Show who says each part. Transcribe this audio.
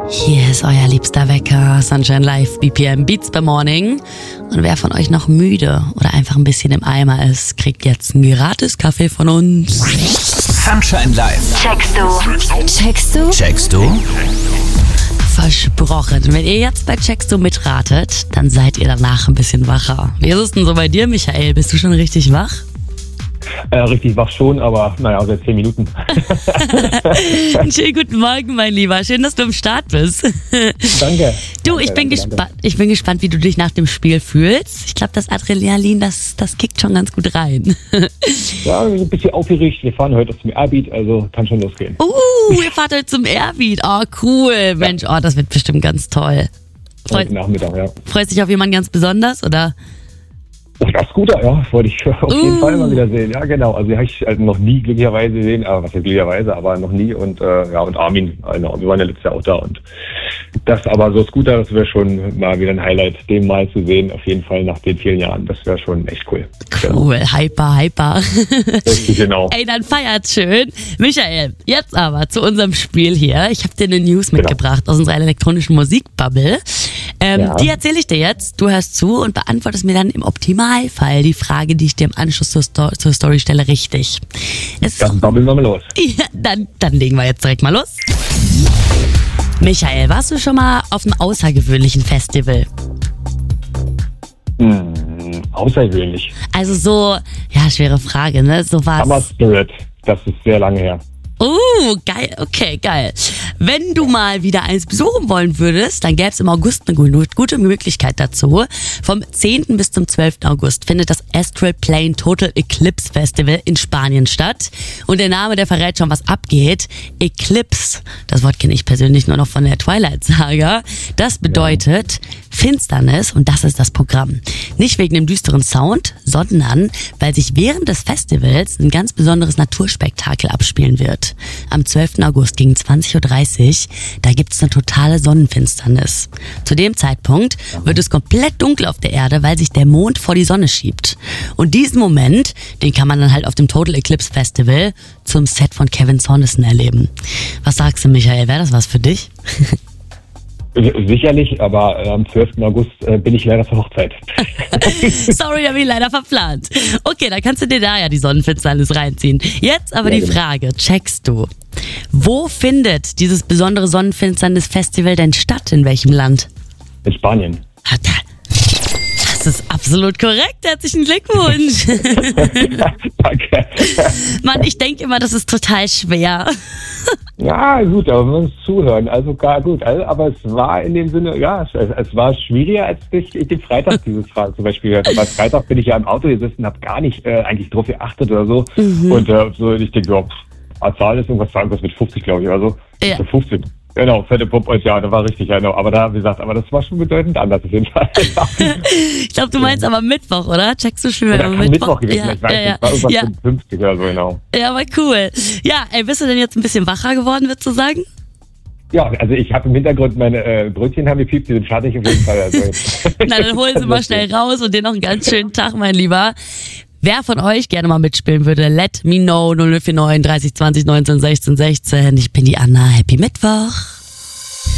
Speaker 1: Hier ist euer liebster Wecker, Sunshine Live, BPM Beats by Morning. Und wer von euch noch müde oder einfach ein bisschen im Eimer ist, kriegt jetzt einen gratis Kaffee von uns.
Speaker 2: Sunshine Live.
Speaker 3: Checkst du?
Speaker 1: Versprochen. Wenn ihr jetzt bei Checkst du mitratet, dann seid ihr danach ein bisschen wacher. Wie ist es denn so bei dir, Michael? Bist du schon richtig wach?
Speaker 4: Richtig wach schon, aber naja, seit 10 Minuten.
Speaker 1: Einen schönen guten Morgen, mein Lieber. Schön, dass du am Start bist.
Speaker 4: Danke.
Speaker 1: Du, ich bin gespannt, wie du dich nach dem Spiel fühlst. Ich glaube, das Adrenalin, das kickt schon ganz gut rein.
Speaker 4: Ja, ein bisschen aufgeregt. Wir fahren heute zum Airbeat, also kann schon losgehen.
Speaker 1: Ihr fahrt heute zum Airbeat. Oh, cool. Mensch, das wird bestimmt ganz toll.
Speaker 4: Heute Nachmittag, ja.
Speaker 1: Freust dich auf jemanden ganz besonders, oder?
Speaker 4: Oh, das Scooter, ja, wollte ich auf jeden Fall mal wieder sehen. Ja, genau. Also, die habe ich halt noch nie glücklicherweise gesehen. Was heißt glücklicherweise, aber noch nie. Und und Armin, genau. Wir waren ja letztes Jahr auch da. Und das aber so Scooter, das wäre schon mal wieder ein Highlight, den mal zu sehen. Auf jeden Fall nach den vielen Jahren. Das wäre schon echt cool.
Speaker 1: Cool, genau. Hyper.
Speaker 4: Genau.
Speaker 1: Ey, dann feiert schön. Michael, jetzt aber zu unserem Spiel hier. Ich habe dir eine News mitgebracht aus unserer elektronischen Musikbubble. Die erzähle ich dir jetzt. Du hörst zu und beantwortest mir dann im Optimalfall die Frage, die ich dir im Anschluss zur Story stelle, richtig.
Speaker 4: Dann babbeln wir mal los.
Speaker 1: Ja, dann legen wir jetzt direkt mal los. Michael, warst du schon mal auf einem außergewöhnlichen Festival?
Speaker 4: Außergewöhnlich.
Speaker 1: Also so, ja, schwere Frage, ne? So was.
Speaker 4: Summer Spirit, das ist sehr lange her.
Speaker 1: Geil, okay, geil. Wenn du mal wieder eins besuchen wollen würdest, dann gäbe es im August eine gute Möglichkeit dazu. Vom 10. bis zum 12. August findet das Astral Plane Total Eclipse Festival in Spanien statt. Und der Name, der verrät schon, was abgeht. Eclipse, das Wort kenne ich persönlich nur noch von der Twilight-Saga. Das bedeutet Finsternis und das ist das Programm. Nicht wegen dem düsteren Sound, sondern weil sich während des Festivals ein ganz besonderes Naturspektakel abspielen wird. Am 12. August gegen 20.30 Uhr, da gibt's eine totale Sonnenfinsternis. Zu dem Zeitpunkt wird es komplett dunkel auf der Erde, weil sich der Mond vor die Sonne schiebt. Und diesen Moment, den kann man dann halt auf dem Total Eclipse Festival zum Set von Kevin Saunderson erleben. Was sagst du, Michael? Wäre das was für dich?
Speaker 4: Sicherlich, aber am 12. August bin ich leider zur Hochzeit.
Speaker 1: Sorry, habe ich leider verplant. Okay, dann kannst du dir da ja die Sonnenfinsternis reinziehen. Jetzt aber die Frage, checkst du, wo findet dieses besondere Sonnenfinsternis-Festival denn statt? In welchem Land?
Speaker 4: In Spanien.
Speaker 1: Das ist absolut korrekt. Herzlichen Glückwunsch.
Speaker 4: Danke.
Speaker 1: Mann, ich denke immer, das ist total schwer.
Speaker 4: Ja, gut, aber wir müssen zuhören. Also gar gut. Aber es war in dem Sinne, es war schwieriger, als ich den Freitag dieses Frage zum Beispiel gehört habe. Am Freitag bin ich ja im Auto gesessen, habe gar nicht eigentlich drauf geachtet oder so. Und ich denke, Zahl ist irgendwas mit 50, glaube ich, oder so.
Speaker 1: Ja.
Speaker 4: 15. Genau, fette Pop, ja, das war richtig, ja, genau. Aber da, wie gesagt, das war schon bedeutend anders auf jeden Fall.
Speaker 1: Ich glaube, du meinst aber Mittwoch, oder? Checkst du schon wieder
Speaker 4: Mittwoch gewesen, ich weiß nicht, war irgendwas mit 50 oder so, genau. Ja,
Speaker 1: aber cool. Ja, bist du denn jetzt ein bisschen wacher geworden, würdest du sagen?
Speaker 4: Ja, also ich habe im Hintergrund meine Brötchen haben gepiept, die sind fertig auf jeden Fall. Also
Speaker 1: Na, dann holen sie mal schnell raus und dir noch einen ganz schönen Tag, mein Lieber. Wer von euch gerne mal mitspielen würde, let me know 0049 30 20 19 16 16. Ich bin die Anna. Happy Mittwoch.